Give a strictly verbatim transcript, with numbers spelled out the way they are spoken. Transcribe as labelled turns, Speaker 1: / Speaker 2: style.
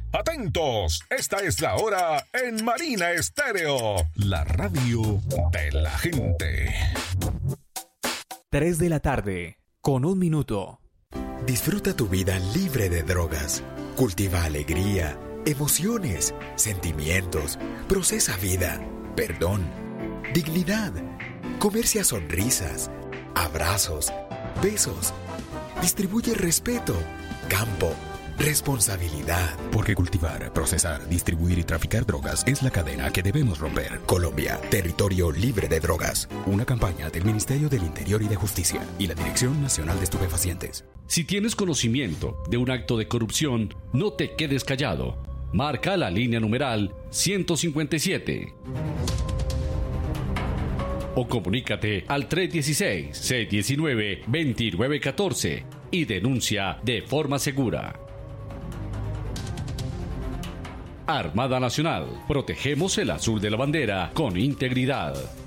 Speaker 1: Atentos, esta es la hora en Marina Estéreo, la radio de la gente.
Speaker 2: tres de la tarde, con un minuto.
Speaker 3: Disfruta tu vida libre de drogas. Cultiva alegría, emociones, sentimientos. Procesa vida, perdón, dignidad. Comercia sonrisas, abrazos, besos. Distribuye respeto, campo, responsabilidad.
Speaker 4: Porque cultivar, procesar, distribuir y traficar drogas es la cadena que debemos romper.
Speaker 3: Colombia, territorio libre de drogas.
Speaker 4: Una campaña del Ministerio del Interior y de Justicia y la Dirección Nacional de Estupefacientes.
Speaker 5: Si tienes conocimiento de un acto de corrupción, no te quedes callado. Marca la línea numeral ciento cincuenta y siete. O comunícate al tres uno seis, seis uno nueve, dos nueve uno cuatro y denuncia de forma segura. Armada Nacional. Protegemos el azul de la bandera con integridad.